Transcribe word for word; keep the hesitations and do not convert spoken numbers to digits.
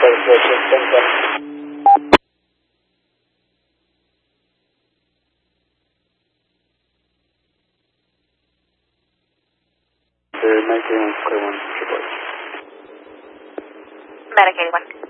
registration, ten ten. The nineteen one, clear one, triple. Medicaid one.